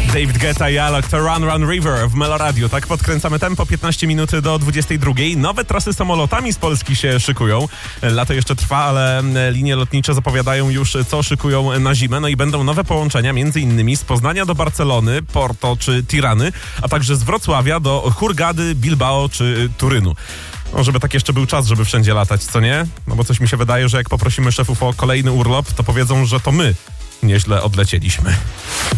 David Guetta i Alok to Run Run River w Meloradiu. Tak podkręcamy tempo, 15 minut do 22. Nowe trasy samolotami z Polski się szykują. Lato jeszcze trwa, ale linie lotnicze zapowiadają już, co szykują na zimę. No i będą nowe połączenia, między innymi z Poznania do Barcelony, Porto czy Tirany, a także z Wrocławia do Hurgady, Bilbao czy Turynu. No, żeby tak jeszcze był czas, żeby wszędzie latać, co nie? No bo coś mi się wydaje, że jak poprosimy szefów o kolejny urlop, to powiedzą, że to my nieźle odlecieliśmy.